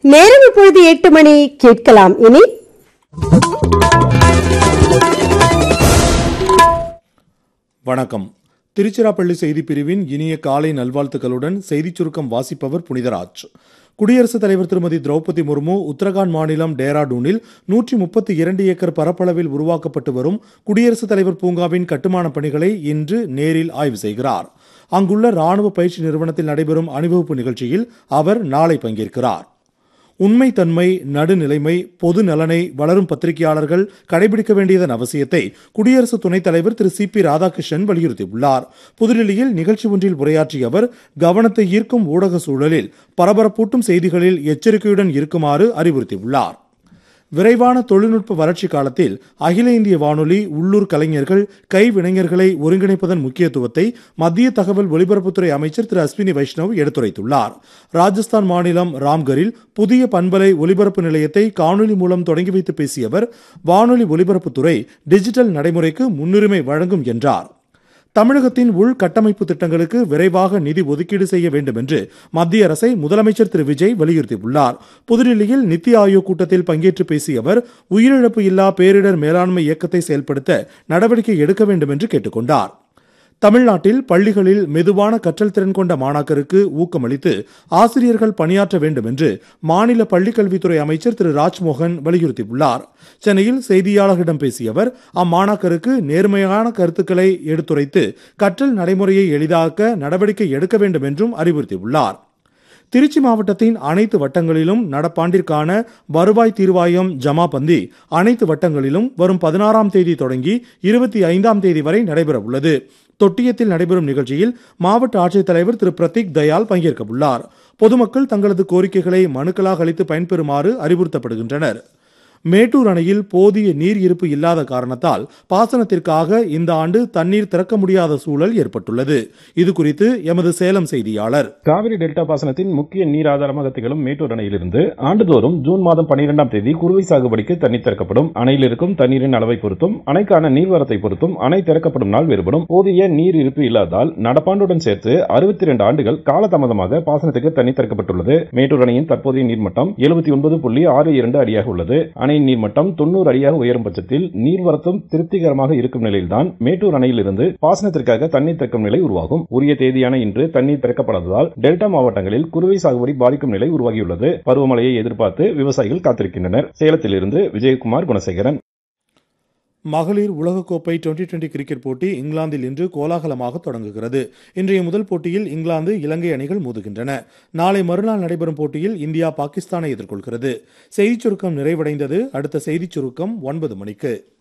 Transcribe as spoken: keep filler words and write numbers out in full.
நேரம் இப்பொழுது எட்டு மணி. கேட்கலாம் இனி வணக்கம். திருச்சிராப்பள்ளி செய்தி பிரிவின் இனிய காலை நல்வாழ்த்துக்களுடன் செய்திச் சுருக்கம் வாசிப்பவர் புனிதராஜ். குடியரசுத் தலைவர் திருமதி திரௌபதி முர்மு உத்தரகாண்ட் மாநிலம் டேராடூனில் நூற்றி முப்பத்தி இரண்டு ஏக்கர் பரப்பளவில் உருவாக்கப்பட்டு வரும் குடியரசுத் தலைவர் பூங்காவின் கட்டுமான பணிகளை இன்று நேரில் ஆய்வு செய்கிறார். அங்குள்ள ராணுவ பயிற்சி நிறுவனத்தில் நடைபெறும் அணிவகுப்பு நிகழ்ச்சியில் அவர் நாளை பங்கேற்கிறார். உண்மைத்தன்மை, நடுநிலைமை, பொது நலனை வளரும் பத்திரிகையாளர்கள் கடைபிடிக்க வேண்டியதன் அவசியத்தை குடியரசு துணைத் தலைவர் திரு சி பி ராதாகிருஷ்ணன் வலியுறுத்தியுள்ளார். புதுடில்லியில் நிகழ்ச்சி ஒன்றில் உரையாற்றிய அவர், கவனத்தை ஈர்க்கும் ஊடக சூழலில் பரபரப்பூட்டும் செய்திகளில் எச்சரிக்கையுடன் இருக்குமாறு அறிவுறுத்தியுள்ளார். விரைவான தொழில்நுட்ப வளர்ச்சி காலத்தில் அகில இந்திய வானொலி உள்ளூர் கலைஞர்கள், கைவினைஞர்களை ஒருங்கிணைப்பதன் முக்கியத்துவத்தை மத்திய தகவல் ஒலிபரப்புத்துறை அமைச்சர் திரு அஸ்வினி வைஷ்ணவ் எடுத்துரைத்துள்ளார். ராஜஸ்தான் மாநிலம் ராம்கரில் புதிய பண்பலை ஒலிபரப்பு நிலையத்தை காணொலி மூலம் தொடங்கி வைத்து பேசிய அவர், வானொலி ஒலிபரப்புத்துறை டிஜிட்டல் நடைமுறைக்கு முன்னுரிமை வழங்கும் என்றார். தமிழகத்தின் உள்கட்டமைப்பு திட்டங்களுக்கு விரைவாக நிதி ஒதுக்கீடு செய்ய வேண்டும் என்று மத்திய அரசை முதலமைச்சர் திரு விஜய் வலியுறுத்தியுள்ளார். புதுடில்லியில் நித்தி ஆயோக் கூட்டத்தில் பங்கேற்று பேசிய அவர், உயிரிழப்பு இல்லா பேரிடர் மேலாண்மை இயக்கத்தை செயல்படுத்த நடவடிக்கை எடுக்க வேண்டும் என்று கேட்டுக்கொண்டார். தமிழ்நாட்டில் பள்ளிகளில் மெதுவான கற்றல் திறன் கொண்ட மாணாக்கருக்கு ஊக்கமளித்து ஆசிரியர்கள் பணியாற்ற வேண்டும் என்று மாநில பள்ளிக்கல்வித்துறை அமைச்சர் திரு ராஜ்மோகன் வலியுறுத்தியுள்ளார். சென்னையில் செய்தியாளர்களிடம் பேசிய அவர், அம்மாணாக்கருக்கு நேர்மையான கருத்துக்களை எடுத்துரைத்து கற்றல் நடைமுறையை எளிதாக்க நடவடிக்கை எடுக்க வேண்டும் என்றும் அறிவுறுத்தியுள்ளார். திருச்சி மாவட்டத்தின் அனைத்து வட்டங்களிலும் நடப்பாண்டிற்கான வருவாய் தீர்வாயம் ஜமாபந்தி அனைத்து வட்டங்களிலும் வரும் பதினாறாம் தேதி தொடங்கி இருபத்தி ஐந்தாம் தேதி வரை நடைபெற உள்ளது. தொட்டியத்தில் நடைபெறும் நிகழ்ச்சியில் மாவட்ட ஆட்சித்தலைவர் திரு பிரதீக் தயாள் பங்கேற்க உள்ளார். பொதுமக்கள் தங்களது கோரிக்கைகளை மனுக்களாக அளித்து பயன்பெறுமாறு அறிவுறுத்தப்படுகின்றனர். மேட்டூர் அணையில் போதிய நீர் இருப்பு இல்லாத காரணத்தால் பாசனத்திற்காக இந்த ஆண்டு தண்ணீர் திறக்க முடியாத சூழல் ஏற்பட்டுள்ளது. இது குறித்து எமது சேலம் செய்தியாளர். காவிரி டெல்டா பாசனத்தின் முக்கிய நீர் ஆதாரமாக திகழும் மேட்டூர் அணையிலிருந்து ஆண்டுதோறும் ஜூன் மாதம் பன்னிரெண்டாம் தேதி குறுவை சாகுபடிக்கு தண்ணீர் திறக்கப்படும். அணையில் இருக்கும் தண்ணீரின் அளவை பொறுத்தும் அணைக்கான நீர்வரத்தை பொறுத்தும் அணை திறக்கப்படும் நாள் வேறுபடும். போதிய நீர் இருப்பு இல்லாதால் நடப்பாண்டுடன் சேர்த்து அறுபத்தி இரண்டு ஆண்டுகள் காலதாமதமாக பாசனத்துக்கு தண்ணீர் திறக்கப்பட்டுள்ளது. மேட்டூர் அணையின் தற்போதைய நீர்மட்டம் எழுபத்தி ஒன்பது புள்ளி ஆறு இரண்டு அடியாக உள்ளது. அணையின் நீர்மட்டம் தொண்ணூறு அடியாக உயரும் பட்சத்தில் நீர்வரத்தும் திருப்திகரமாக இருக்கும் நிலையில்தான் மேட்டூர் அணையிலிருந்து பாசனத்திற்காக தண்ணீர் திறக்கும் நிலை உருவாகும். உரிய தேதியான இன்று தண்ணீர் திறக்கப்படாததால் டெல்டா மாவட்டங்களில் குறுவை சாகுபடி பாதிக்கும் நிலை உருவாகியுள்ளது. பருவமழையை எதிர்பார்த்து விவசாயிகள் காத்திருக்கின்றனர். சேலத்திலிருந்து விஜயகுமார் குணசேகரன். மகளிர் உலகக்கோப்பை டுவெண்டி டுவெண்டி கிரிக்கெட் போட்டி இங்கிலாந்தில் இன்று கோலாகலமாக தொடங்குகிறது. இன்றைய முதல் போட்டியில் இங்கிலாந்து, இலங்கை அணிகள் மோதுகின்றன. நாளை மறுநாள் நடைபெறும் போட்டியில் இந்தியா பாகிஸ்தானை எதிர்கொள்கிறது. செய்திச் சுருக்கம் நிறைவடைந்தது. அடுத்த செய்திச் சுருக்கம் ஒன்பது மணிக்கு.